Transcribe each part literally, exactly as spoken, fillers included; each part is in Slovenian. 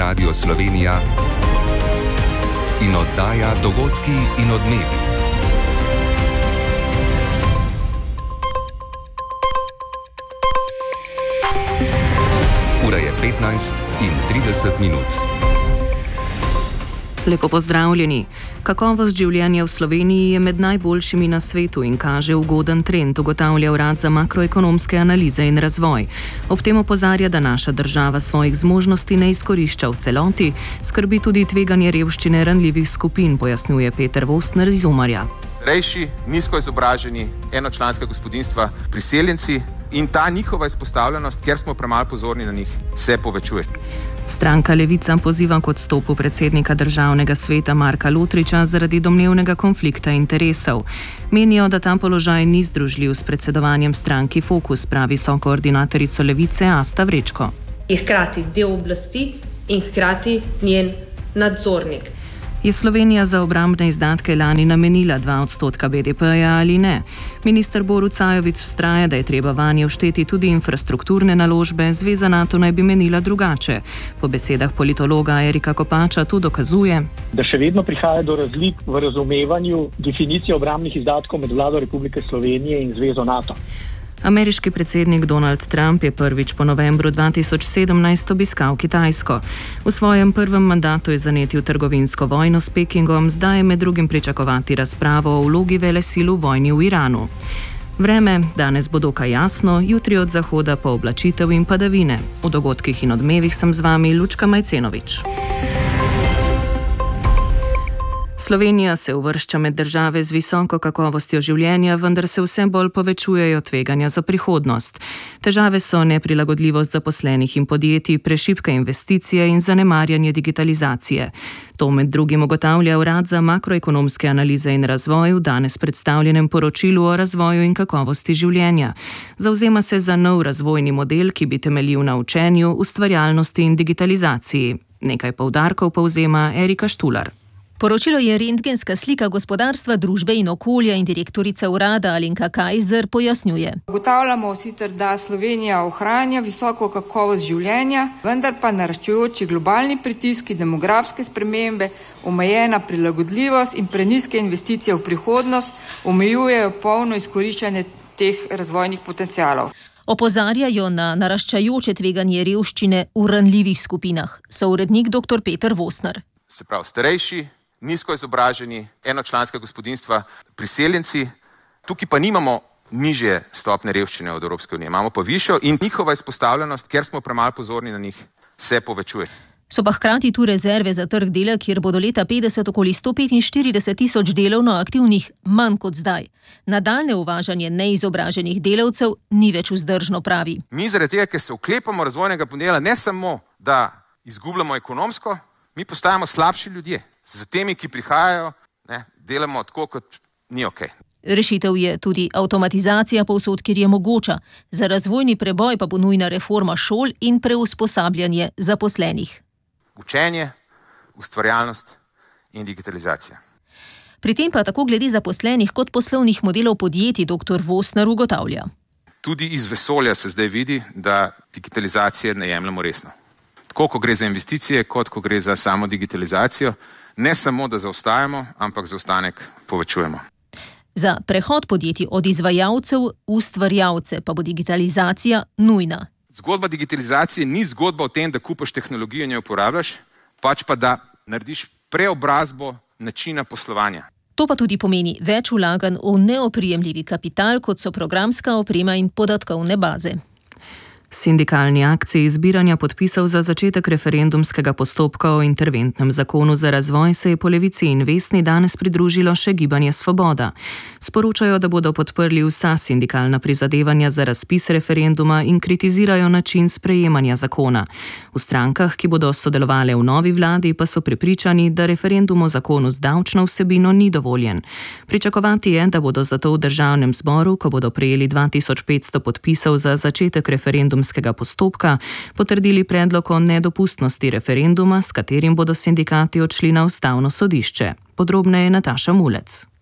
Radio Slovenija in oddaja Dogodki in odmevi. Ura je petnajst in trideset minut. Lepo pozdravljeni. Kakovost življenja v Sloveniji je med najboljšimi na svetu in kaže ugoden trend, ugotavlja Urad za makroekonomske analize in razvoj. Ob tem opozarja, da naša država svojih zmožnosti ne izkorišča v celoti, skrbi tudi tveganje revščine ranljivih skupin, pojasnjuje Peter Vostner iz Umarja. Starejši, nizko izobraženi, enočlanska gospodinjstva, priseljenci in ta njihova izpostavljenost, ker smo premalo pozorni na njih, se povečuje. Stranka Levica poziva k odstopu predsednika državnega sveta Marka Lotriča zaradi domnevnega konflikta interesov. Menijo, da ta položaj ni združljiv s predsedovanjem stranki Fokus, pravi sokoordinatorica Levice Asta Vrečko. Je hkrati del oblasti in hkrati njen nadzornik. Je Slovenija za obrambne izdatke lani namenila dva odstotka B D P-ja ali ne? Minister Borut Sajovic vztraja, da je treba vanje všteti tudi infrastrukturne naložbe, Zveza NATO naj bi menila drugače. Po besedah politologa Erika Kopača to dokazuje, da še vedno prihaja do razlik v razumevanju definicije obrambnih izdatkov med vlado Republike Slovenije in Zvezo NATO. Ameriški predsednik Donald Trump je prvič po novembru dva tisoč sedemnajst obiskal Kitajsko. V svojem prvem mandatu je zanetil trgovinsko vojno s Pekingom, zdaj je med drugim pričakovati razpravo o vlogi velesil v vojni v Iranu. Vreme, danes bo dokaj jasno, jutri od zahoda pa oblačitev in padavine. V dogodkih in odmevih sem z vami Lučka Majcenovič. Slovenija se uvršča med države z visoko kakovostjo življenja, vendar se vse bolj povečujejo tveganja za prihodnost. Težave so neprilagodljivost zaposlenih in podjetij, prešibke investicije in zanemarjanje digitalizacije. To med drugim ugotavlja Urad za makroekonomske analize in razvoj v danes predstavljenem poročilu o razvoju in kakovosti življenja. Zavzema se za nov razvojni model, ki bi temeljil na učenju, ustvarjalnosti in digitalizaciji. Nekaj poudarkov povzema Erika Štular. Poročilo je rentgenska slika gospodarstva, družbe in okolja in direktorica urada Alenka Kajzer pojasnjuje. Ugotavljamo sicer, da Slovenija ohranja visoko kakovost življenja, vendar pa naraščajoči globalni pritiski, demografske spremembe, omejena prilagodljivost in prenizke investicije v prihodnost omejujejo polno izkoriščanje teh razvojnih potencialov. Opozarjajo na naraščajoče tveganje revščine v ranljivih skupinah, so urednik dr. Peter Vostner. Se pravi, starejši, nizko izobraženi, enočlanska gospodinjstva, priseljenci. Tukaj pa nimamo nižje stopne revščine od Evropske unije, imamo pa višjo in njihova izpostavljenost, ker smo premalo pozorni na njih, se povečuje. So pa hkrati tu rezerve za trg dela, kjer bo do leta petdeset okoli sto petinštirideset tisoč delovno aktivnih, manj kot zdaj. Nadaljne uvažanje neizobraženih delavcev ni več vzdržno, pravi. Mi zaradi tega, ker se oklepamo razvojnega modela, ne samo, da izgubljamo ekonomsko, mi postajamo slabši ljudje. Z temi, ki prihajajo, ne, delamo tako, kot ni okej. Rešitev je tudi avtomatizacija povsod, kjer je mogoča. Za razvojni preboj pa bo nujna reforma šol in preusposabljanje zaposlenih. Učenje, ustvarjalnost in digitalizacija. Pri tem pa tako glede zaposlenih kot poslovnih modelov podjetij dr. Vostner ugotavlja. Tudi iz vesolja se zdaj vidi, da digitalizacije ne jemljemo resno. Tako, ko gre za investicije, kot ko gre za samo digitalizacijo, ne samo, da zaostajamo, ampak zaostanek povečujemo. Za prehod podjetij od izvajalcev v ustvarjalce pa bo digitalizacija nujna. Zgodba digitalizacije ni zgodba o tem, da kupaš tehnologijo in jo uporabljaš, pač pa da narediš preobrazbo načina poslovanja. To pa tudi pomeni več vlaganj v neoprijemljivi kapital, kot so programska oprema in podatkovne baze. Sindikalni akciji zbiranja podpisov za začetek referendumskega postopka o interventnem zakonu za razvoj se je po Levici in Vesni danes pridružilo še Gibanje Svoboda. Sporočajo, da bodo podprli vsa sindikalna prizadevanja za razpis referenduma in kritizirajo način sprejemanja zakona. V strankah, ki bodo sodelovale v novi vladi, pa so prepričani, da referendum o zakonu z davčno vsebino ni dovoljen. Pričakovati je, da bodo zato v državnem zboru, ko bodo prejeli dva tisoč petsto podpisov za začetek referendum postopka, potrdili predlog o nedopustnosti referenduma, s katerim bodo sindikati odšli na ustavno sodišče. Podrobneje Nataša Mulec.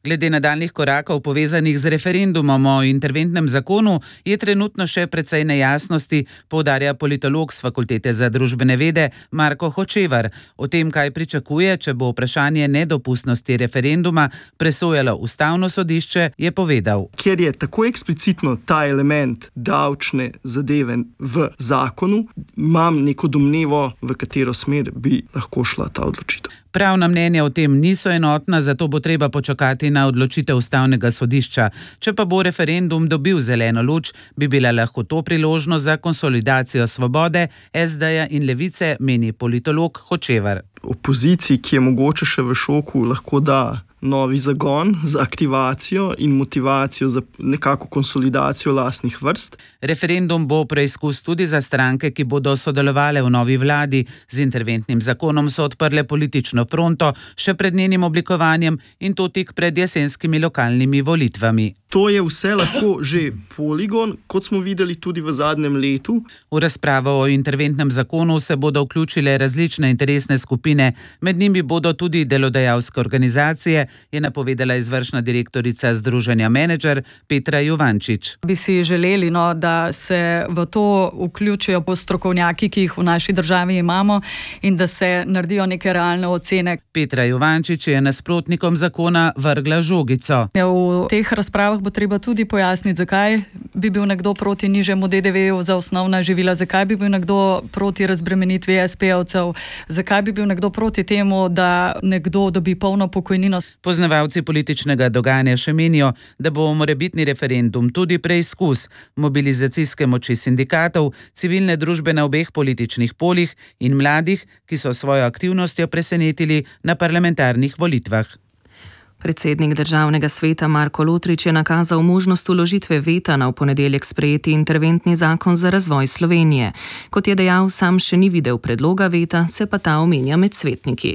Glede nadaljnjih korakov povezanih z referendumom o interventnem zakonu je trenutno še precej nejasnosti, poudarja politolog s Fakultete za družbene vede Marko Hočevar. O tem, kaj pričakuje, če bo vprašanje nedopustnosti referenduma presojalo ustavno sodišče, je povedal. Ker je tako eksplicitno ta element davčne zadeve v zakonu, imam neko domnevo, v katero smer bi lahko šla ta odločitev. Pravna mnenja o tem niso enotna, zato bo treba počakati na odločitev ustavnega sodišča. Če pa bo referendum dobil zeleno luč, bi bila lahko to priložnost za konsolidacijo Svobode, es deja in Levice, meni politolog Hočevar. Opoziciji, ki je mogoče še v šoku, lahko da novi zagon za aktivacijo in motivacijo za nekako konsolidacijo lastnih vrst. Referendum bo preizkus tudi za stranke, ki bodo sodelovale v novi vladi. Z interventnim zakonom so odprle politično fronto še pred njenim oblikovanjem in to tik pred jesenskimi lokalnimi volitvami. To je vse lahko že poligon, kot smo videli tudi v zadnjem letu. V razpravo o interventnem zakonu se bodo vključile različne interesne skupine, med njimi bodo tudi delodajalske organizacije, je napovedala izvršna direktorica Združenja Menedžer Petra Juvančič. Bi si želeli, no, da se v to vključijo strokovnjaki, ki jih v naši državi imamo in da se naredijo neke realne ocene. Petra Juvančič je nasprotnikom zakona vrgla žogico. V teh razpravah bo treba tudi pojasniti, zakaj bi bil nekdo proti nižjemu de de veju za osnovna živila, zakaj bi bil nekdo proti razbremenitvi es pe-ovcev, zakaj bi bil nekdo proti temu, da nekdo dobi polno pokojnino. Poznavalci političnega dogajanja še menijo, da bo morebitni referendum tudi preizkus mobilizacijske moči sindikatov, civilne družbe na obeh političnih poljih in mladih, ki so svojo aktivnostjo presenetili na parlamentarnih volitvah. Predsednik Državnega sveta Marko Lotrič je nakazal možnost vložitve veta na v ponedeljek sprejeti interventni zakon za razvoj Slovenije. Kot je dejal, sam še ni videl predloga veta, se pa ta omenja med svetniki.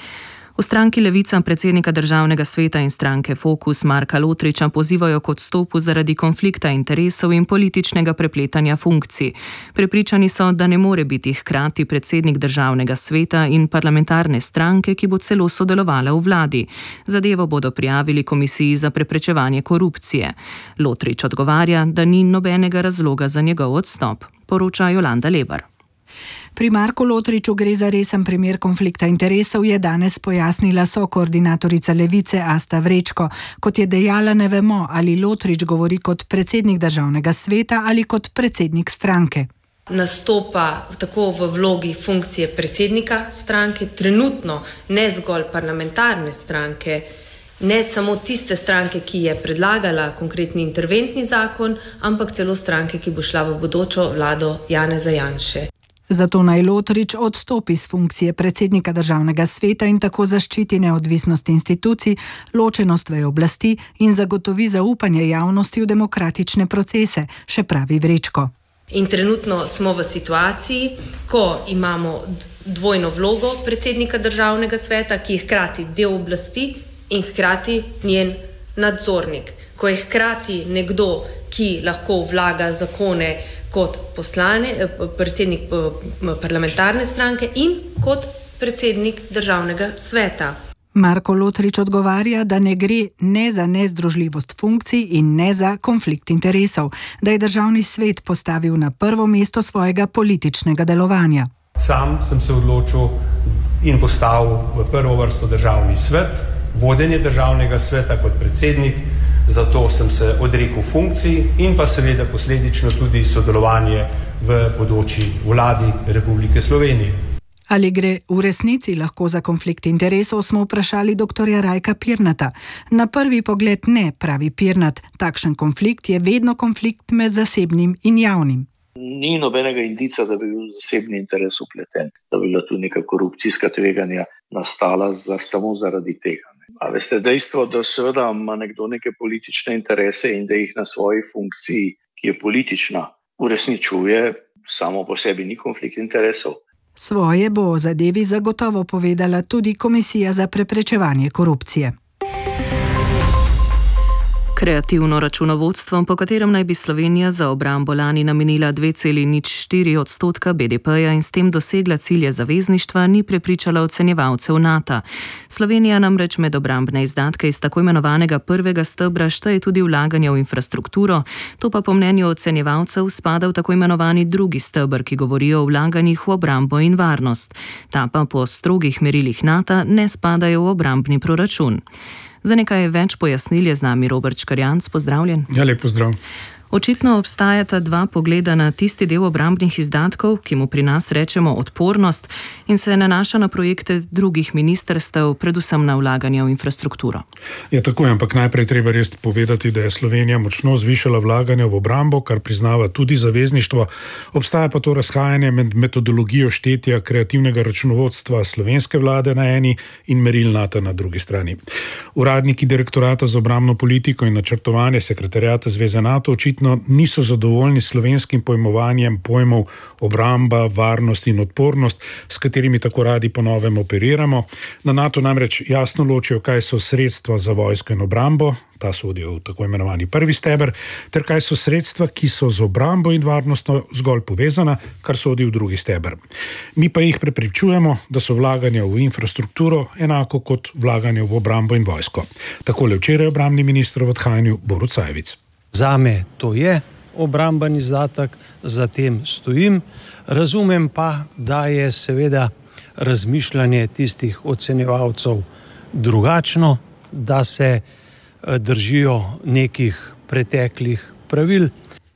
V stranki Levica predsednika Državnega sveta in stranke Fokus Marka Lotriča pozivajo k odstopu zaradi konflikta interesov in političnega prepletanja funkcij. Prepričani so, da ne more biti hkrati predsednik Državnega sveta in parlamentarne stranke, ki bo celo sodelovala v vladi. Zadevo bodo prijavili Komisiji za preprečevanje korupcije. Lotrič odgovarja, da ni nobenega razloga za njegov odstop, poroča Jolanda Lebar. Pri Marku Lotriču gre za resen primer konflikta interesov, je danes pojasnila sokoordinatorica Levice Asta Vrečko. Kot je dejala, ne vemo, ali Lotrič govori kot predsednik Državnega sveta ali kot predsednik stranke. Nastopa tako v vlogi funkcije predsednika stranke, trenutno ne zgolj parlamentarne stranke, ne samo tiste stranke, ki je predlagala konkretni interventni zakon, ampak celo stranke, ki bo šla v bodočo vlado Janeza Janše. Zato naj Lotrič odstopi z funkcije predsednika Državnega sveta in tako zaščiti neodvisnost institucij, ločenost veje oblasti in zagotovi zaupanje javnosti v demokratične procese, še pravi Vrečko. In trenutno smo v situaciji, ko imamo dvojno vlogo predsednika Državnega sveta, ki je hkrati del oblasti in hkrati njen nadzornik. Ko je hkrati nekdo, ki lahko vlaga zakone kot poslane, predsednik parlamentarne stranke in kot predsednik Državnega sveta. Marko Lotrič odgovarja, da ne gre ne za nezdružljivost funkcij in ne za konflikt interesov, da je Državni svet postavil na prvo mesto svojega političnega delovanja. Sam sem se odločil in postavil v prvo vrsto Državni svet, vodenje Državnega sveta kot predsednik, zato sem se odrekel funkciji in pa seveda posledično tudi sodelovanje v bodoči vladi Republike Slovenije. Ali gre v resnici lahko za konflikt interesov, smo vprašali doktorja Rajka Pirnata. Na prvi pogled ne, pravi Pirnat. Takšen konflikt je vedno konflikt med zasebnim in javnim. Ni nobenega indica, da bi bil zasebni interes vpleten, da bi bila tu neka korupcijska tveganja nastala za, samo zaradi tega. A veste, dejstvo, da seveda ima nekdo neke politične interese in da jih na svoji funkciji, ki je politična, uresničuje, samo po sebi ni konflikt interesov. Svoje bo o zadevi zagotovo povedala tudi Komisija za preprečevanje korupcije. Kreativno računovodstvo, po katerem naj bi Slovenija za obrambo lani namenila dve celi nič štiri odstotka B D P-ja in s tem dosegla cilje zavezništva, ni prepričala ocenjevalcev Nata. Slovenija namreč med obrambne izdatke iz tako imenovanega prvega stebra šteje tudi vlaganja v infrastrukturo, to pa po mnenju ocenjevalcev spada v tako imenovani drugi stebr, ki govori o vlaganjih v obrambo in varnost. Ta pa po strogih merilih Nata ne spadajo v obrambni proračun. Za nekaj več pojasnil je z nami Robert Škarjanc. Pozdravljen. Ja, lep pozdrav. Očitno obstajata dva pogleda na tisti del obrambnih izdatkov, ki mu pri nas rečemo odpornost, in se nanaša na projekte drugih ministrstev, predvsem na vlaganje v infrastrukturo. Ja, tako je, ampak najprej treba res povedati, da je Slovenija močno zvišala vlaganje v obrambo, kar priznava tudi zavezništvo. Obstaja pa to razhajanje med metodologijo štetja kreativnega računovodstva slovenske vlade na eni in meril Nata na drugi strani. Uradniki Direktorata za obrambno politiko in načrtovanje sekretariata Zveze Nato očitno niso zadovoljni s slovenskim pojmovanjem pojmov obramba, varnost in odpornost, s katerimi tako radi po novem operiramo. Na Nato namreč jasno ločijo, kaj so sredstva za vojsko in obrambo, ta sodijo v tako imenovani prvi steber, ter kaj so sredstva, ki so z obrambo in varnostno zgolj povezana, kar sodi v drugi steber. Mi pa jih prepričujemo, da so vlaganja v infrastrukturo enako kot vlaganja v obrambo in vojsko. Takole včeraj obrambni minister v odhajanju Borut Sajovic. Zame to je obramben izdatek, za tem stojim. Razumem pa, da je seveda razmišljanje tistih ocenjevalcev drugačno, da se držijo nekih preteklih pravil.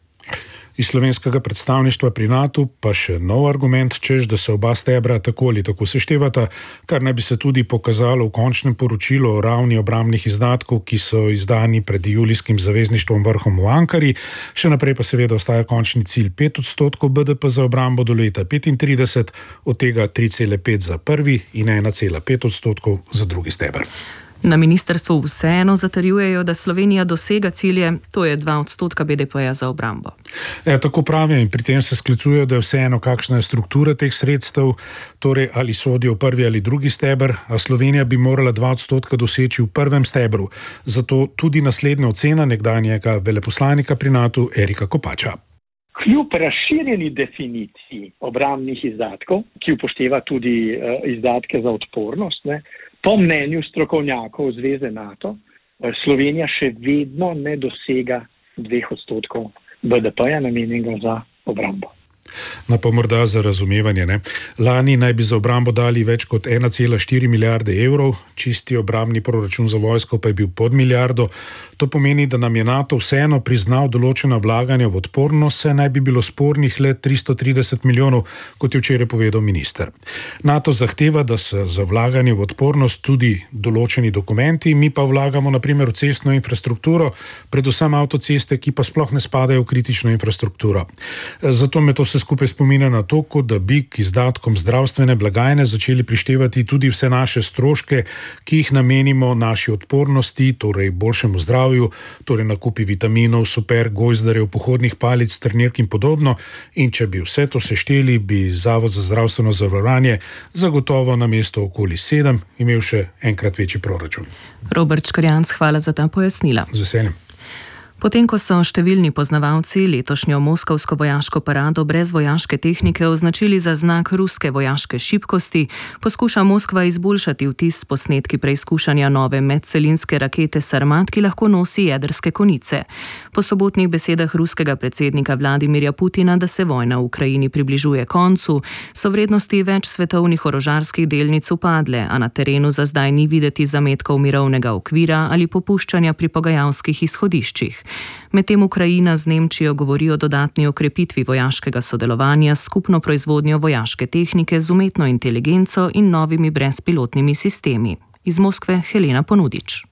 Iz slovenskega predstavništva pri Natu pa še nov argument, češ, da se oba stebra tako ali tako seštevata, kar naj bi se tudi pokazalo v končnem poročilu o ravni obrambnih izdatkov, ki so izdani pred julijskim zavezništvom vrhom v Ankari. Še naprej pa seveda ostaja končni cilj pet odstotkov B D P za obrambo do leta petintrideset, od tega tri cele pet za prvi in ena cela pet odstotkov za drugi steber. Na ministrstvu vseeno zatrjujejo, da Slovenija dosega cilje, to je dva odstotka B D P-ja za obrambo. Ja, tako pravijo in pri tem se sklicujejo, da je vseeno kakšna je struktura teh sredstev, torej ali sodijo v prvi ali drugi steber, a Slovenija bi morala dva odstotka doseči v prvem stebru. Zato tudi naslednja ocena nekdanjega veleposlanika pri Natu Erika Kopača. Kljub razširjeni definiciji obrambnih izdatkov, ki upošteva tudi uh, izdatke za odpornost, ne, po mnenju strokovnjakov Zveze Nato, Slovenija še vedno ne dosega dveh odstotkov B D P-ja namenjenega za obrambo. No, pa morda za razumevanje, ne. Lani naj bi za obrambo dali več kot ena cela štiri milijarde evrov, čisti obrambni proračun za vojsko pa je bil pod milijardo. To pomeni, da nam je Nato vseeno priznal določena vlaganja v odpornost, saj naj bi bilo spornih le tristo trideset milijonov, kot je včeraj povedal minister. Nato zahteva, da se za vlaganje v odpornost tudi določeni dokumenti, mi pa vlagamo na primer v cestno infrastrukturo, predvsem avtoceste, ki pa sploh ne spadajo v kritično infrastrukturo. Zato me to vse skupaj spominja na to, kot da bi k izdatkom zdravstvene blagajne začeli prištevati tudi vse naše stroške, ki jih namenimo naši odpornosti, torej boljšemu zdravju, torej nakupi vitaminov, super, gojzdarjev, pohodnih palic, trenirk in podobno. In če bi vse to sešteli, bi Zavod za zdravstveno zavarovanje zagotovo na mesto okoli sedem imel še enkrat večji proračun. Robert Škarjanc, hvala za ta pojasnila. Z veseljem. Potem, ko so številni poznavalci letošnjo moskovsko vojaško parado brez vojaške tehnike označili za znak ruske vojaške šibkosti, poskuša Moskva izboljšati vtis s posnetki preizkušanja nove medcelinske rakete Sarmat, ki lahko nosi jedrske konice. Po sobotnih besedah ruskega predsednika Vladimirja Putina, da se vojna v Ukrajini približuje koncu, so vrednosti več svetovnih orožarskih delnic upadle, a na terenu za zdaj ni videti zametkov mirovnega okvira ali popuščanja pri pogajalskih izhodiščih. Medtem Ukrajina z Nemčijo govori o dodatni okrepitvi vojaškega sodelovanja s skupno proizvodnjo vojaške tehnike z umetno inteligenco in novimi brezpilotnimi sistemi. Iz Moskve Helena Ponudič.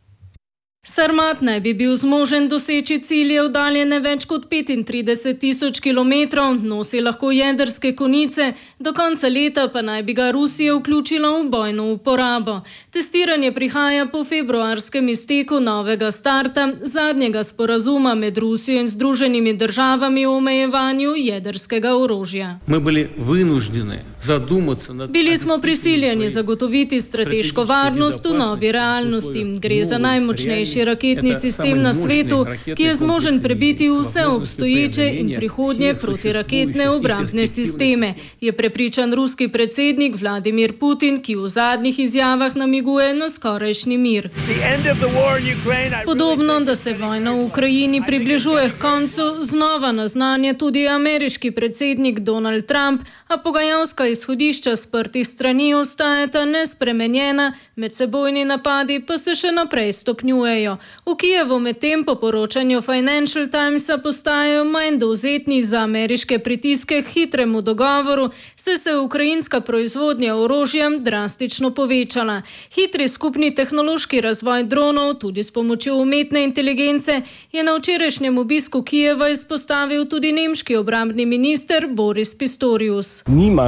Sarmat naj bi bil zmožen doseči cilje oddaljene več kot petintrideset tisoč kilometrov, nosi lahko jedrske konice, do konca leta pa naj bi ga Rusija vključila v bojno uporabo. Testiranje prihaja po februarskem izteku novega starta, zadnjega sporazuma med Rusijo in Združenimi državami o omejevanju jedrskega orožja. Bili smo prisiljeni zagotoviti strateško varnost v novi realnosti. Gre za najmočnejši najmočnejši raketni sistem na svetu, ki je zmožen prebiti vse obstoječe in prihodnje protiraketne obrambne sisteme, je prepričan ruski predsednik Vladimir Putin, ki v zadnjih izjavah namiguje na skorajšnji mir. Podobno, da se vojna v Ukrajini približuje k koncu, znova naznanja tudi ameriški predsednik Donald Trump, a pogajalska izhodišča sprtih strani ostajata nespremenjena, medsebojni napadi pa se še naprej stopnjujejo. V Kijevu medtem po poročanju Financial Timesa postajajo manj dovzetni za ameriške pritiske k hitremu dogovoru, saj se je ukrajinska proizvodnja orožja drastično povečala. Hitri skupni tehnološki razvoj dronov, tudi s pomočjo umetne inteligence, je na včerajšnjem obisku Kijeva izpostavil tudi nemški obrambni minister Boris Pistorius.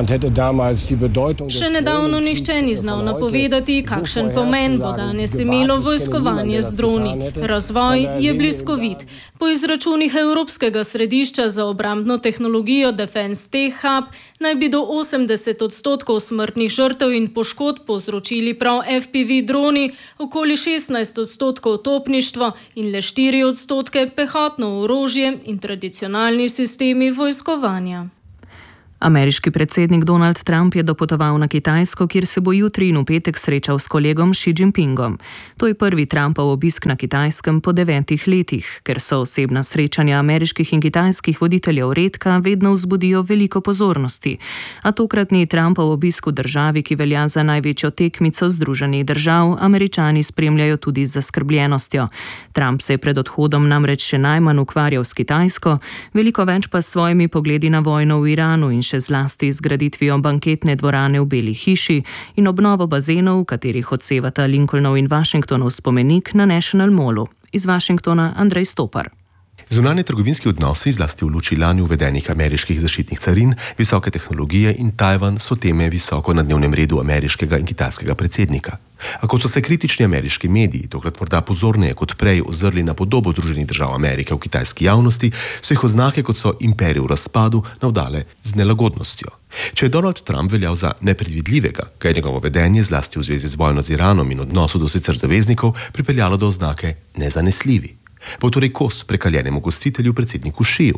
Še nedavno nihče ni znal napovedati, kakšen pomen bo danes imelo vojskovanje z droni. Razvoj je bliskovit. Po izračunih Evropskega središča za obrambno tehnologijo Defense Tech Hub naj bi do osemdeset odstotkov smrtnih žrtev in poškodb povzročili prav F P V droni, okoli šestnajst odstotkov topništvo in le štiri odstotke pehotno orožje in tradicionalni sistemi vojskovanja. Ameriški predsednik Donald Trump je dopotoval na Kitajsko, kjer se bo jutri in v petek srečal s kolegom Xi Jinpingom. To je prvi Trumpov obisk na Kitajskem po devetih letih. Ker so osebna srečanja ameriških in kitajskih voditeljev redka, vedno vzbudijo veliko pozornosti. A tokratni Trumpov obisk v državi, ki velja za največjo tekmico Združenih držav, Američani spremljajo tudi z zaskrbljenostjo. Trump se je pred odhodom namreč še najmanj ukvarjal s Kitajsko, veliko več pa s svojimi pogledi na vojno v Iranu in še zlasti zgraditvijo banketne dvorane v Beli hiši in obnovo bazenov, v katerih odsevata Lincolnov in Washingtonov spomenik na National Mallu. Iz Washingtona Andrej Stopar. Zunanje trgovinski odnosi, zlasti v luči lani uvedenih ameriških zaščitnih carin, visoke tehnologije in Tajvan so teme visoko na dnevnem redu ameriškega in kitajskega predsednika. A kot so se kritični ameriški mediji, tokrat morda pozorneje kot prej, ozrli na podobo Združenih držav Amerike v kitajski javnosti, so jih oznake, kot so imperij v razpadu, navdale z nelagodnostjo. Če je Donald Trump veljal za nepredvidljivega, kaj je njegovo vedenje zlasti v zvezi z vojno z Iranom in odnosu do sicer zaveznikov pripeljalo do oznake nezanesljivi. Bo torej kos prekaljenemu gostitelju predsedniku Šiju.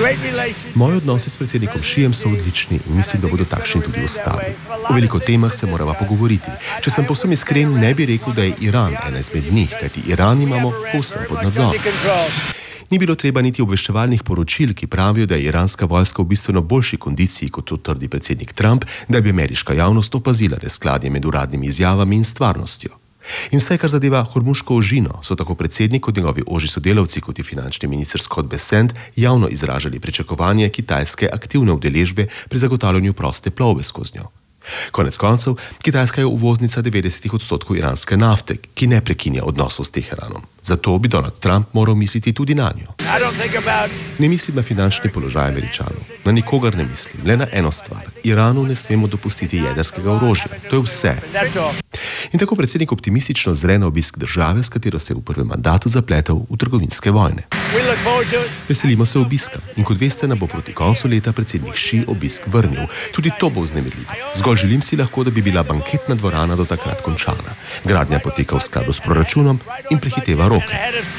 Moji odnosi s predsednikom Šijem so odlični in mislim, da bodo takšni tudi ostali. O veliko temah se morava pogovoriti. Če sem povsem iskren, ne bi rekel, da je Iran ena izmed njih, kajti Iran imamo povsem pod nadzorom. Ni bilo treba niti obveščevalnih poročil, ki pravijo, da je iranska vojska v bistveno boljši kondiciji, kot to trdi predsednik Trump, da bi ameriška javnost opazila neskladje med uradnimi izjavami in stvarnostjo. In vse, kar zadeva Hormuško ožino, so tako predsednik kot njegovi ožji sodelavci, kot je finančni minister Scott Bessent, javno izražali pričakovanje kitajske aktivne udeležbe pri zagotavljanju proste plovbe skozi njo. Konec koncev, Kitajska je uvoznica devetdeset odstotkov iranske nafte, ki ne prekinja odnosov s Teheranom. Zato bi Donald Trump moral misliti tudi na njo. Ne mislim na finančni položaj Američanov, na nikogar ne mislim, le na eno stvar. Iranu ne smemo dopustiti jedrskega orožja. To je vse. In tako predsednik optimistično zre na obisk države, s katero se je v prvem mandatu zapletel v trgovinske vojne. Veselimo se obiska in kot veste, nam bo proti koncu leta predsednik Xi obisk vrnil. Tudi to bo vznemirljivo. Zgolj želim si lahko, da bi bila banketna dvorana do takrat končana. Gradnja poteka v skladu s proračunom in prehiteva roke.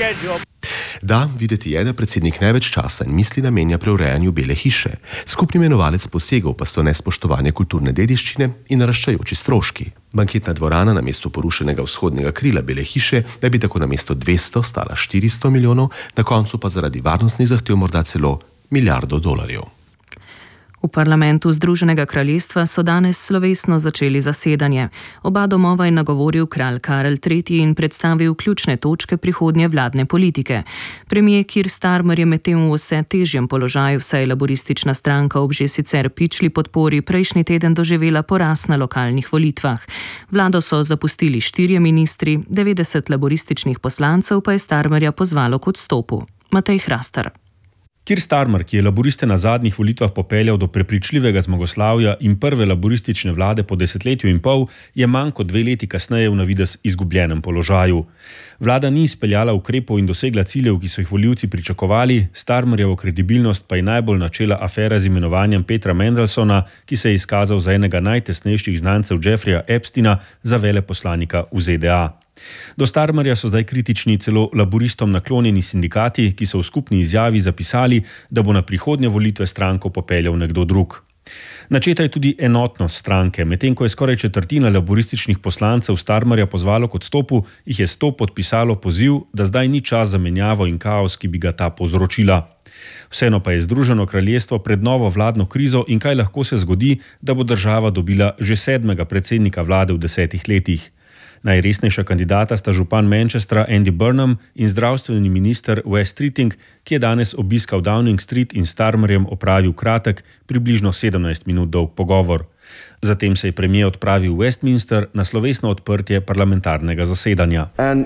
Da, videti je, da predsednik največ časa in misli namenja preurejanju Bele hiše. Skupni imenovalec posegov pa so nespoštovanje kulturne dediščine in naraščajoči stroški. Banketna dvorana na mesto porušenega vzhodnega krila Bele hiše naj bi tako na mesto dvesto stala štiristo milijonov, na koncu pa zaradi varnostnih zahtev morda celo milijardo dolarjev. V parlamentu Združenega kraljestva so danes slovesno začeli zasedanje. Oba domova je nagovoril kralj Karel tretji in predstavil ključne točke prihodnje vladne politike. Premier Keir Starmer je medtem v vse težjem položaju, saj je laboristična stranka ob že sicer pičli podpori prejšnji teden doživela poraz na lokalnih volitvah. Vlado so zapustili štirje ministri, devetdeset laborističnih poslancev pa je Starmerja pozvalo k odstopu. Matej Hrastar. Keir Starmer, ki je laboriste na zadnjih volitvah popeljal do prepričljivega zmagoslavja in prve laboristične vlade po desetletju in pol, je manj kot dve leti kasneje v navidez izgubljenem položaju. Vlada ni izpeljala ukrepov in dosegla ciljev, ki so jih volivci pričakovali, Starmerjevo kredibilnost pa je najbolj načela afera z imenovanjem Petra Mandelsona, ki se je izkazal za enega najtesnejših znancev Jeffreya Epsteina za veleposlanika v Z D A. Do Starmerja so zdaj kritični celo laburistom naklonjeni sindikati, ki so v skupni izjavi zapisali, da bo na prihodnje volitve stranko popeljal nekdo drug. Načeta je tudi enotnost stranke, medtem ko je skoraj četrtina laburističnih poslancev Starmerja pozvalo k odstopu, jih je sto podpisalo poziv, da zdaj ni čas za menjavo in kaos, ki bi ga ta povzročila. Vseeno pa je Združeno kraljestvo pred novo vladno krizo in kaj lahko se zgodi, da bo država dobila že sedmega predsednika vlade v desetih letih. Najresnejša kandidata sta župan Manchestra Andy Burnham in zdravstveni minister Wes Streeting, ki je danes obiskal Downing Street in Starmerjem opravil kratek, približno sedemnajst minut dolg pogovor. Zatem se je premier odpravil v Westminster na slovesno odprtje parlamentarnega zasedanja.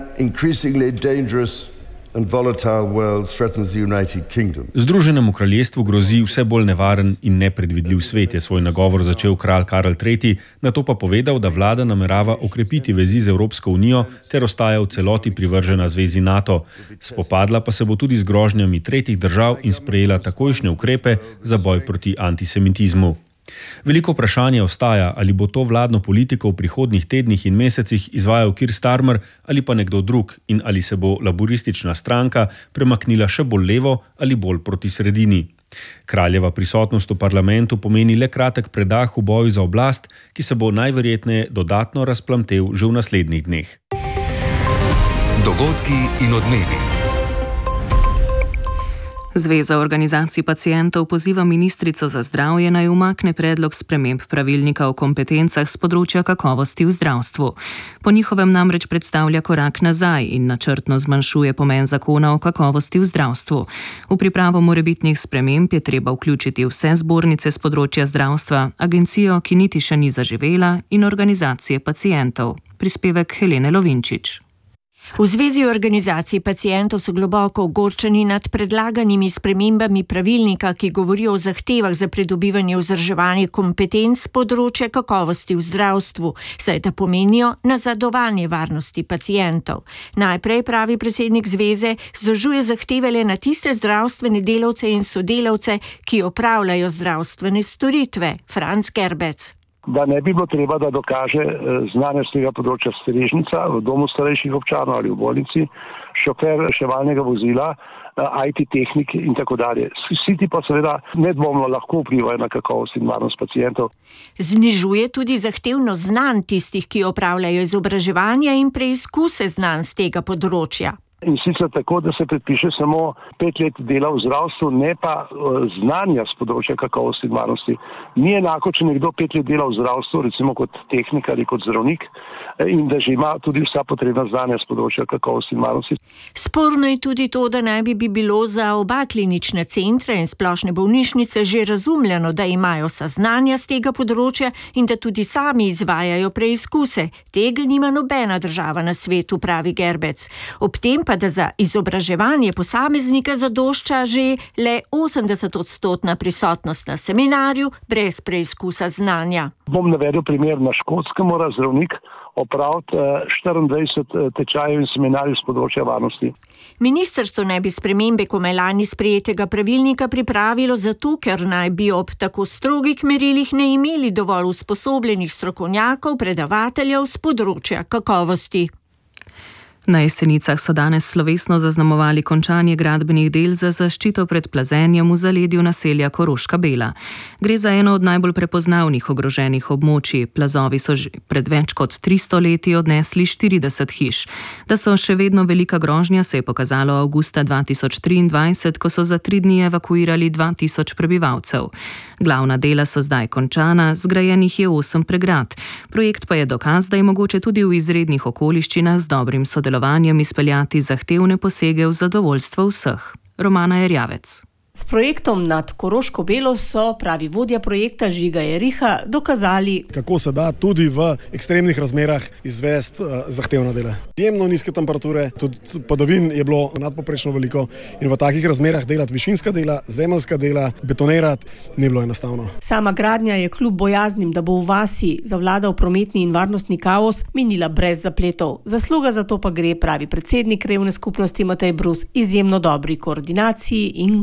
Združenemu kraljestvu grozi vse bolj nevaren in nepredvidljiv svet, je svoj nagovor začel kralj Karl tretji, nato pa povedal, da vlada namerava okrepiti vezi z Evropsko unijo ter ostaja v celoti privržena zvezi NATO. Spopadla pa se bo tudi z grožnjami tretjih držav in sprejela takojšnje ukrepe za boj proti antisemitizmu. Veliko vprašanje ostaja, ali bo to vladno politiko v prihodnjih tednih in mesecih izvajal Keir Starmer ali pa nekdo drug in ali se bo laburistična stranka premaknila še bolj levo ali bolj proti sredini. Kraljeva prisotnost v parlamentu pomeni le kratek predah v boju za oblast, ki se bo najverjetneje dodatno razplamtel že v naslednjih dneh. Dogodki in odmevi. Zveza organizacij pacientov poziva ministrico za zdravje naj umakne predlog sprememb pravilnika o kompetencah z področja kakovosti v zdravstvu. Po njihovem namreč predstavlja korak nazaj in načrtno zmanjšuje pomen zakona o kakovosti v zdravstvu. V pripravo morebitnih sprememb je treba vključiti vse zbornice z področja zdravstva, agencijo, ki niti še ni zaživela, in organizacije pacientov. Prispevek Helene Lovinčič. V Zvezi organizacij pacientov so globoko ogorčeni nad predlaganimi spremembami pravilnika, ki govorijo o zahtevah za pridobivanje vzdrževanja kompetenc z področja kakovosti v zdravstvu, saj ta pomenijo nazadovanje varnosti pacientov. Najprej, pravi predsednik zveze, zožuje zahteve le na tiste zdravstvene delavce in sodelavce, ki opravljajo zdravstvene storitve. Franc Gerbec. Da ne bi bilo treba, da dokaže znanje z tega področja strežnica v domu starejših občanov ali v bolnici, šofer reševalnega vozila, I T tehnik in tako dalje. Vsi ti pa seveda nedvomno lahko vplivajo na kakovost in varnost pacientov. Znižuje tudi zahtevno znanj tistih, ki opravljajo izobraževanja in preizkuse znanj z tega področja. In sicer tako, da se predpiše samo pet let dela v zdravstvu, ne pa znanja z področja kakovosti in varnosti. Ni enako, če nekdo pet let dela v zdravstvu, recimo kot tehnik ali kot zdravnik, in da že ima tudi vsa potrebna znanja z področja kakovosti in varnosti. Sporno je tudi to, da naj bi bilo za oba klinične centre in splošne bolnišnice že razumljeno, da imajo vsa znanja z tega področja in da tudi sami izvajajo preizkuse. Tega nima nobena država na svetu, pravi Gerbec. Ob tem pa da za izobraževanje posameznika zadošča že le osemdesetodstotna prisotnost na seminarju brez preizkusa znanja. Bom navedel primer, na Škotskem mora zdravnik opraviti štiriindvajset tečajev in seminarjev z področja varnosti. Ministrstvo naj bi spremembe komaj lani sprejetega pravilnika pripravilo zato, ker naj bi ob tako strogih merilih ne imeli dovolj usposobljenih strokovnjakov, predavateljev z področja kakovosti. Na Jesenicah so danes slovesno zaznamovali končanje gradbenih del za zaščito pred plazenjem v zaledju naselja Koroška Bela. Gre za eno od najbolj prepoznavnih ogroženih območij. Plazovi so že pred več kot tristo leti odnesli štirideset hiš. Da so še vedno velika grožnja, se je pokazalo avgusta dva tisoč triindvajset, ko so za tri dni evakuirali dva tisoč prebivalcev. Glavna dela so zdaj končana, zgrajenih je osem pregrad. Projekt pa je dokaz, da je mogoče tudi v izrednih okoliščinah z dobrim sodelovanjem izpeljati zahtevne posege v zadovoljstvo vseh. Romana Erjavec. S projektom nad Koroško Belo so, pravi vodja projekta Žiga Jeriha, dokazali, kako se da tudi v ekstremnih razmerah izvesti uh, zahtevna dela. Izjemno nizke temperature, tudi padavin je bilo nadpoprečno veliko in v takih razmerah delati višinska dela, zemeljska dela, betonirati ni bilo enostavno. Sama gradnja je kljub bojaznim, da bo v vasi zavladal prometni in varnostni kaos, minila brez zapletov. Zasluga za to pa gre, pravi predsednik krajevne skupnosti Matej Brus, izjemno dobri koordinaciji in komunikaciji.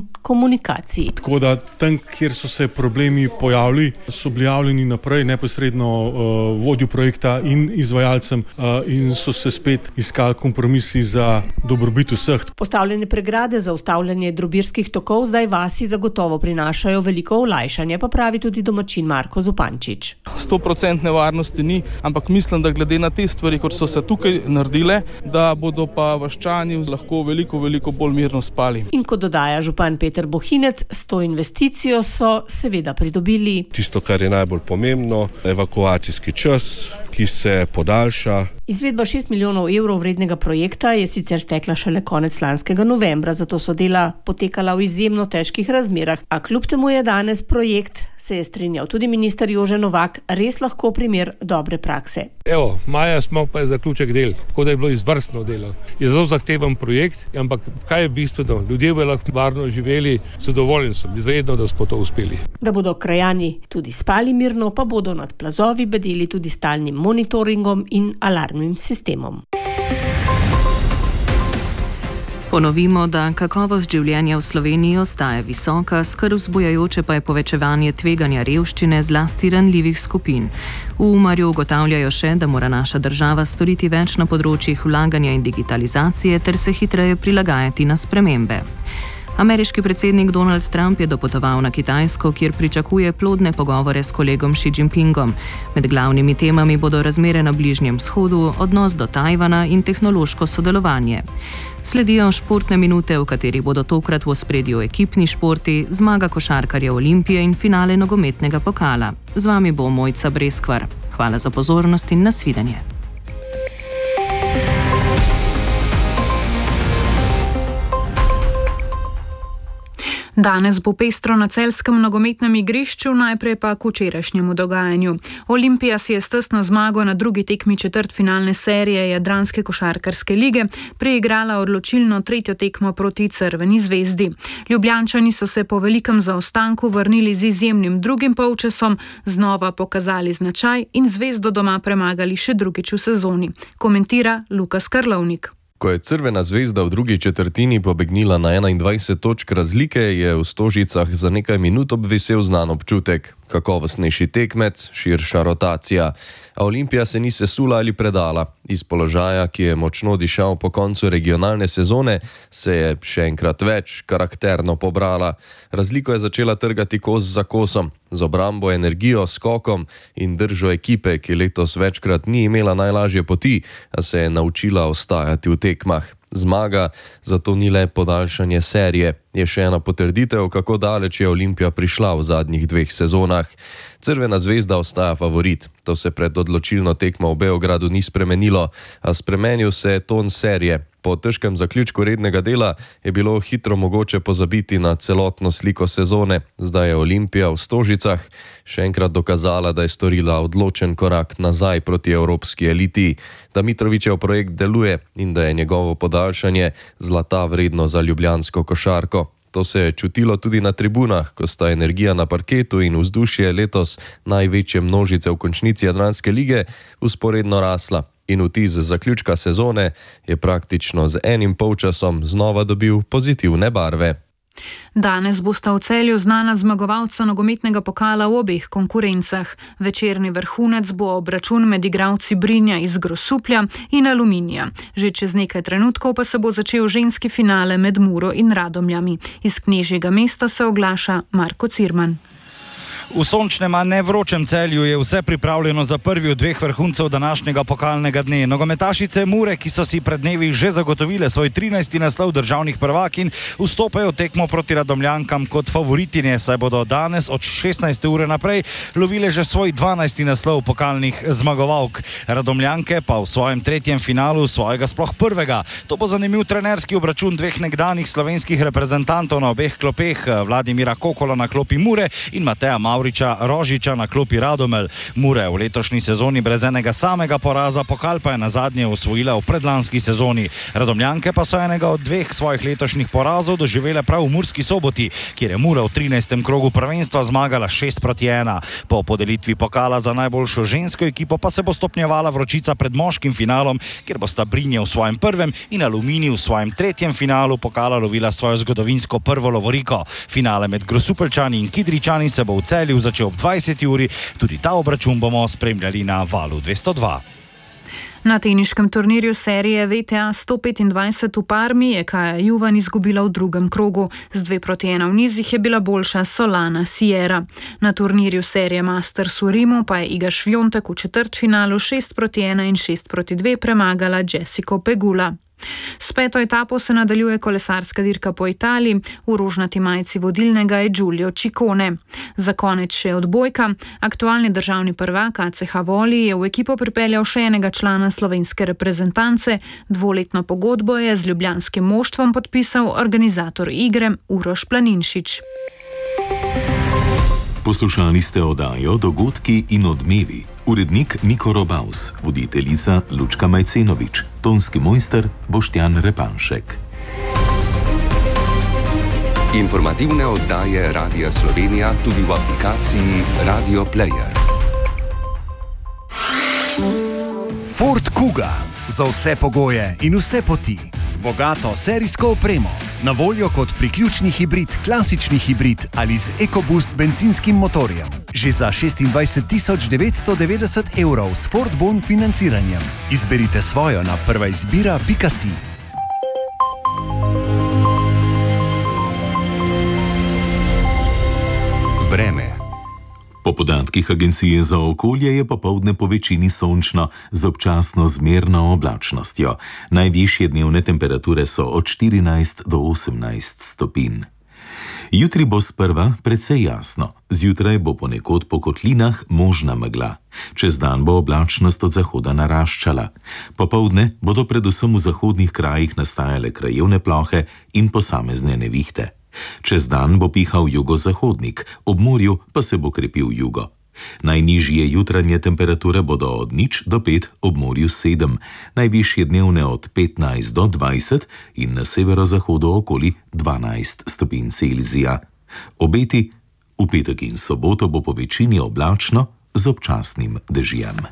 komunikaciji. Tako da tam, kjer so se problemi pojavili, so bili javljeni naprej neposredno uh, vodju projekta in izvajalcem uh, in so se spet iskali kompromisi za dobrobit vseh. Postavljene pregrade za ustavljanje drobirskih tokov zdaj vasi zagotovo prinašajo veliko olajšanje, pa pravi tudi domačin Marko Zupančič. sto procentne varnosti ni, ampak mislim, da glede na te stvari, kot so se tukaj naredile, da bodo pa vaščani lahko veliko, veliko bolj mirno spali. In kot dodaja župan Peter Bohinec, s to investicijo so seveda pridobili tisto, kar je najbolj pomembno, evakuacijski čas, ki se podaljša. Izvedba šest milijonov evrov vrednega projekta je sicer stekla šele konec lanskega novembra, zato so dela potekala v izjemno težkih razmerah, a kljub temu je danes projekt, se je strinjal tudi minister Jože Novak, res lahko primer dobre prakse. Evo, maja smo pa je zaključek del, tako da je bilo izvrstno delo. Je zelo zahteven projekt, ampak kaj je bistveno? Ljudje bodo lahko varno živeli, zadovoljen sem, izredno, da smo to uspeli. Da bodo krajani tudi spali mirno, pa bodo nad plazovi bedeli tudi stalnim monitoringom in alarmnim sistemom. Ponovimo, da kakovost življenja v Sloveniji ostaja visoka, skrb vzbujajoče pa je povečevanje tveganja revščine zlasti ranljivih skupin. V Umarju ugotavljajo še, da mora naša država storiti več na področjih vlaganja in digitalizacije ter se hitreje prilagajati na spremembe. Ameriški predsednik Donald Trump je dopotoval na Kitajsko, kjer pričakuje plodne pogovore s kolegom Xi Jinpingom. Med glavnimi temami bodo razmere na Bližnjem vzhodu, odnos do Tajvana in tehnološko sodelovanje. Sledijo športne minute, v katerih bodo tokrat v ospredju ekipni športi, zmaga košarkarja Olimpije in finale nogometnega pokala. Z vami bo Mojca Breskvar. Hvala za pozornost in nasvidenje. Danes bo pestro na celjskem nogometnem igrišču, najprej pa k včerajšnjemu dogajanju. Olimpija si je s tesno zmago na drugi tekmi četrtfinalne serije Jadranske košarkarske lige preigrala odločilno tretjo tekmo proti Crveni zvezdi. Ljubljančani so se po velikem zaostanku vrnili z izjemnim drugim polčasom, znova pokazali značaj in Zvezdo doma premagali še drugič v sezoni. Komentira Lukas Karlovnik. Ko je Crvena zvezda v drugi četrtini pobegnila na enaindvajset točk razlike, je v Stožicah za nekaj minut obvesel znan občutek. Kakovostnejši tekmec, širša rotacija. A Olimpija se ni sesula ali predala. Iz položaja, ki je močno dišal po koncu regionalne sezone, se je še enkrat več karakterno pobrala. Razliko je začela trgati kos za kosom, z obrambo, energijo, skokom in držo ekipe, ki letos večkrat ni imela najlažje poti, a se je naučila ostajati v tekmah. Zmaga zato ni le podaljšanje serije, je še ena potrditev, kako daleč je Olimpija prišla v zadnjih dveh sezonah. Crvena zvezda ostaja favorit. To se pred odločilno tekmo v Beogradu ni spremenilo, a spremenil se je ton serije. Po težkem zaključku rednega dela je bilo hitro mogoče pozabiti na celotno sliko sezone. Zdaj je Olimpija v Stožicah še enkrat dokazala, da je storila odločen korak nazaj proti evropski eliti, da Mitrovićev projekt deluje in da je njegovo podaljšanje zlata vredno za ljubljansko košarko. To se je čutilo tudi na tribunah, ko sta energija na parketu in vzdušje letos največje množice v končnici Jadranske lige vzporedno rasla. In vtis zaključka sezone je praktično z enim polčasom znova dobil pozitivne barve. Danes bosta v Celju znana zmagovalca nogometnega pokala v obeh konkurencah. Večerni vrhunec bo obračun med igralci Brinja iz Grosuplja in Aluminija. Že čez nekaj trenutkov pa se bo začel ženski finale med Muro in Radomljami. Iz Knežjega mesta se oglaša Marko Cirman. V sončnem, a ne vročem Celju je vse pripravljeno za prvi od dveh vrhuncev današnjega pokalnega dne. Nogometašice Mure, ki so si pred dnevi že zagotovile svoj trinajsti naslov državnih prvakinj, vstopajo v tekmo proti Radomljankam kot favoritinje, saj bodo danes od šestnajste ure naprej lovile že svoj dvanajsti naslov pokalnih zmagovalk. Radomljanke pa v svojem tretjem finalu svojega sploh prvega. To bo zanimiv trenerski obračun dveh nekdanjih slovenskih reprezentantov na obeh klopeh, Vladimira Kokola na klopi Mure in Mateja Mala Mavriča Rožiča na klopi Radomelj. Mura v letošnji sezoni brez enega samega poraza, pokal pa je nazadnje osvojila v predlanski sezoni. Radomljanke pa so enega od dveh svojih letošnjih porazov doživele prav v Murski Soboti, kjer je Mura v trinajstem krogu prvenstva zmagala šest proti ena. Po podelitvi pokala za najboljšo žensko ekipo pa se bo stopnjevala vročica pred moškim finalom, kjer bosta Brinje v svojem prvem in Aluminij v svojem tretjem finalu pokala lovila svojo zgodovinsko prvo lovoriko. Finale med Grosupeljčani in Kidričani se bo v Celju začel ob dvajseti uri, tudi ta obračun bomo spremljali na Valu dvesto dva. Na teniškem turnirju serije V T A sto petindvajset v Parmi je Kaja Juvan izgubila v drugem krogu. Z dve proti ena v nizih je bila boljša Solana Sierra. Na turnirju serije Masters v Rimu pa je Iga Švjontek v četrtfinalu šest proti ena in šest proti dve premagala Jessico Pegula. S peto etapo se nadaljuje kolesarska dirka po Italiji, v rožnati majici vodilnega je Giulio Ciccone. Za konec še odbojka. Aktualni državni prvak A C H Voli je v ekipo pripeljal še enega člana slovenske reprezentance. Dvoletno pogodbo je z ljubljanskim moštvom podpisal organizator igre Uroš Planinšič. Poslušali ste oddajo Dogodki in odmevi. Urednik Niko Robaus, voditeljica Lučka Majcenovič, tonski mojster Boštjan Repanšek. Informativne oddaje Radia Slovenija tudi v aplikaciji Radio Player. Ford Kuga. Za vse pogoje in vse poti. Z bogato serijsko opremo. Na voljo kot priključni hibrid, klasični hibrid ali z EcoBoost bencinskim motorjem. Že za šestindvajset tisoč devetsto devetdeset evrov s Ford Bon financiranjem. Izberite svojo na prva izbira pika si. Vreme. Po podatkih Agencije za okolje je popoldne po večini sončno z občasno zmerno oblačnostjo. Najvišje dnevne temperature so od štirinajst do osemnajst stopinj. Jutri bo sprva precej jasno. Zjutraj bo ponekod po kotlinah možna megla. Čez dan bo oblačnost od zahoda naraščala. Popoldne bodo predvsem v zahodnih krajih nastajale krajevne plohe in posamezne nevihte. Čez dan bo pihal jugozahodnik, ob morju pa se bo krepil jugo. Najnižje jutranje temperature bodo od nič do pet, ob morju sedem, najvišje dnevne od petnajst do dvajset in na severozahodu okoli dvanajst stopinj Celzija. Obeti: v petek in soboto bo po večini oblačno z občasnim dežjem.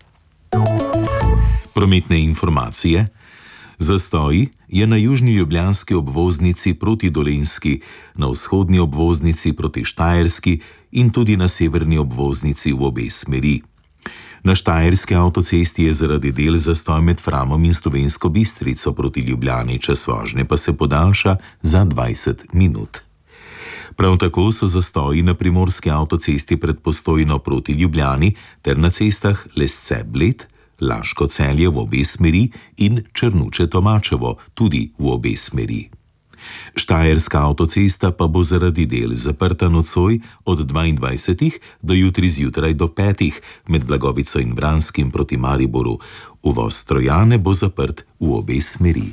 Prometne informacije. Zastoji je na južni ljubljanski obvoznici proti Dolenjski, na vzhodni obvoznici proti Štajerski in tudi na severni obvoznici v obe smeri. Na Štajerski avtocesti je zaradi del zastoj med Framom in Slovensko Bistrico proti Ljubljani, čas vožnje pa se podaljša za dvajset minut. Prav tako so zastoji na primorski avtocesti pred Postojno proti Ljubljani ter na cestah Lesce-Bled, Laško-Celje v obe smeri in Črnuče-Tomačevo tudi v obe smeri. Štajerska avtocesta pa bo zaradi del zaprta nocoj od dvaindvajsetih do jutri zjutraj do petih med Blagovico in Vranskim proti Mariboru. Uvoz Trojane bo zaprt v obe smeri.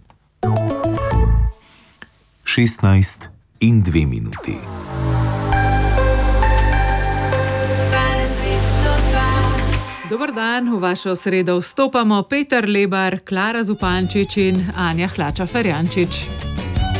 šestnajst in dve minuti. Dobar dan, v vašo sredo vstopamo Peter Lebar, Klara Zupančič in Anja Hlača Ferjančič.